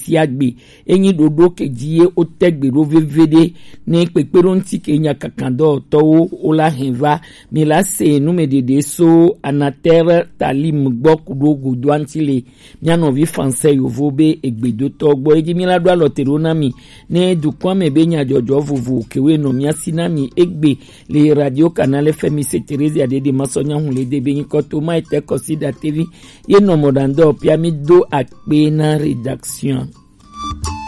tiagbe enyi dodo kejie o tegbe ro vevede ne pepero nti kenya kakando towo ola henva mi la se nu me dede so anatere talim gbo kudogo douantile miano vi français yovo be egbedo to gbo egi mi la do aloterona mi ne du kwa me be nya jojo vovo kewe no mi asinami egbe le radio canal FM se Teresa de masonya hunle de be nkoto ma ite consider TV ye no modando piamido akpe na rédaction.